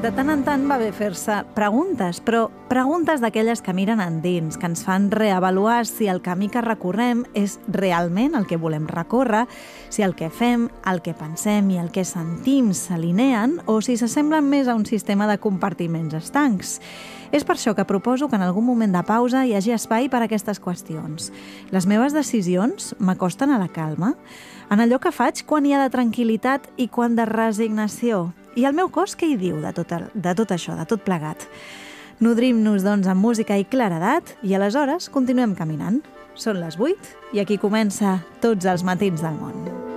De tant en tant va bé fer-se preguntes, però preguntes d'aquelles que miren endins, que ens fan reavaluar si el camí que recorrem és realment el que volem recórrer, si el que fem, el que pensem i el que sentim s'alineen o si s'assemblen més a un sistema de compartiments estancs. És per això que proposo que en algun moment de pausa hi hagi espai per a aquestes qüestions. Les meves decisions m'acosten a la calma, en allò que faig quan hi ha de tranquil·litat i quan de resignació. I el meu cos què hi diu de tot això, de tot plegat? Nodrim-nos, doncs, amb música i claredat i aleshores continuem caminant. Són les 8 i aquí comença Tots els matins del món.